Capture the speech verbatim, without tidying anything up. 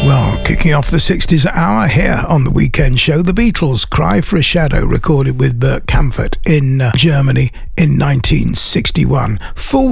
Kicking off the sixties hour here on the weekend show, the Beatles' Cry for a Shadow, recorded with Bert Kaempfert in uh, Germany in nineteen sixty-one. Full